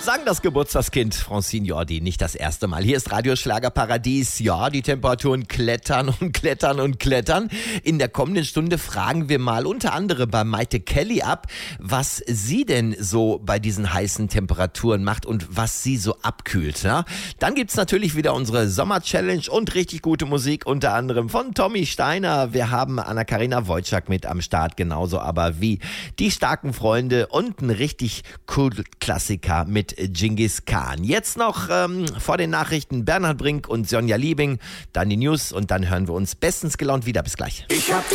Sang das Geburtstagskind Francine Jordi nicht das erste Mal. Hier ist Radioschlagerparadies. Ja, die Temperaturen klettern und klettern und klettern. In der kommenden Stunde fragen wir mal unter anderem bei Maite Kelly ab, was sie denn so bei diesen heißen Temperaturen macht und was sie so abkühlt. Ja? Dann gibt's natürlich wieder unsere Sommer-Challenge und richtig gute Musik, unter anderem von Tommy Steiner. Wir haben Anna-Karina Wojcik mit am Start, genauso aber wie die starken Freunde und ein richtig cool Klassiker mit Genghis Khan. Jetzt noch vor den Nachrichten Bernhard Brink und Sonja Liebing, dann die News und dann hören wir uns bestens gelaunt wieder. Bis gleich. Ich hab